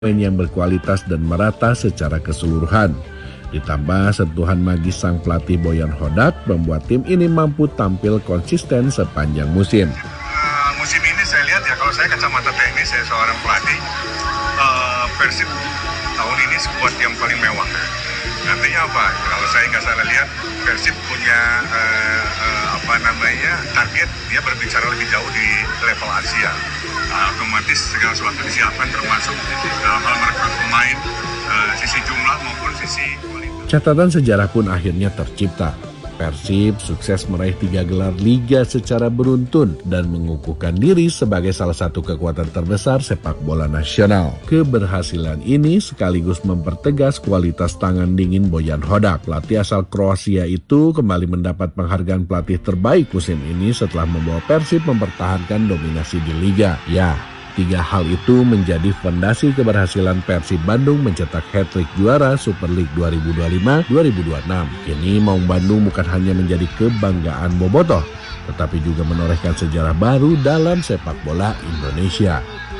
pemain yang berkualitas dan merata secara keseluruhan. Ditambah sentuhan magis sang pelatih Boyan Hodak membuat tim ini mampu tampil konsisten sepanjang musim. Musim ini saya lihat ya, kalau saya kacamata teknis saya seorang pelatih, Persib tahun ini skuad yang paling mewah. Artinya apa? Kalau saya nggak salah lihat, Persib punya target dia berbicara lebih jauh di level Asia. Otomatis segala sesuatu disiapkan, termasuk dalam hal merekrut pemain, sisi jumlah maupun sisi kualitas. Catatan sejarah pun akhirnya tercipta. Persib sukses meraih 3 gelar liga secara beruntun dan mengukuhkan diri sebagai salah satu kekuatan terbesar sepak bola nasional. Keberhasilan ini sekaligus mempertegas kualitas tangan dingin Boyan Hodak. Pelatih asal Kroasia itu kembali mendapat penghargaan pelatih terbaik musim ini setelah membawa Persib mempertahankan dominasi di liga. Ya, 3 hal itu menjadi fondasi keberhasilan Persib Bandung mencetak hat-trick juara Super League 2025-2026. Kini Maung Bandung bukan hanya menjadi kebanggaan bobotoh, tetapi juga menorehkan sejarah baru dalam sepak bola Indonesia.